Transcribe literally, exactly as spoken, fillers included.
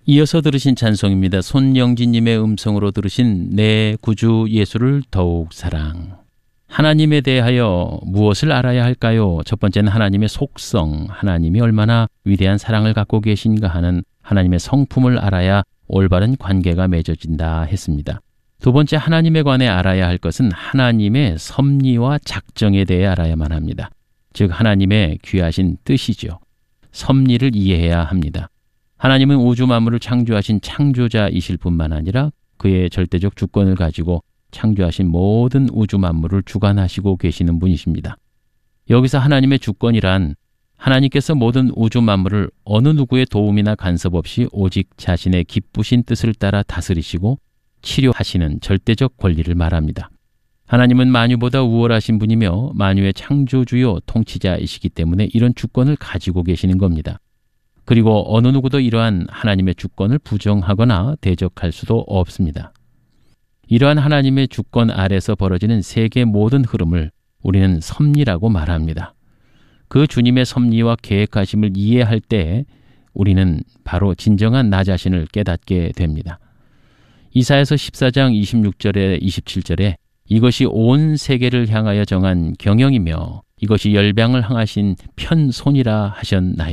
이어서 들으신 찬송입니다. 손영진님의 음성으로 들으신 내 구주 예수를 더욱 사랑. 하나님에 대하여 무엇을 알아야 할까요? 첫 번째는 하나님의 속성, 하나님이 얼마나 위대한 사랑을 갖고 계신가 하는 하나님의 성품을 알아야 올바른 관계가 맺어진다 했습니다. 두 번째, 하나님에 관해 알아야 할 것은 하나님의 섭리와 작정에 대해 알아야만 합니다. 즉 하나님의 귀하신 뜻이죠. 섭리를 이해해야 합니다. 하나님은 우주 만물을 창조하신 창조자이실 뿐만 아니라 그의 절대적 주권을 가지고 창조하신 모든 우주 만물을 주관하시고 계시는 분이십니다. 여기서 하나님의 주권이란 하나님께서 모든 우주 만물을 어느 누구의 도움이나 간섭 없이 오직 자신의 기쁘신 뜻을 따라 다스리시고 치료하시는 절대적 권리를 말합니다. 하나님은 만유보다 우월하신 분이며 만유의 창조주요 통치자이시기 때문에 이런 주권을 가지고 계시는 겁니다. 그리고 어느 누구도 이러한 하나님의 주권을 부정하거나 대적할 수도 없습니다. 이러한 하나님의 주권 아래서 벌어지는 세계 모든 흐름을 우리는 섭리라고 말합니다. 그 주님의 섭리와 계획하심을 이해할 때 우리는 바로 진정한 나 자신을 깨닫게 됩니다. 이사야서 십사 장 이십육 절에 이십칠 절에 이것이 온 세계를 향하여 정한 경영이며 이것이 열방을 향하신 편손이라 하셨나이다.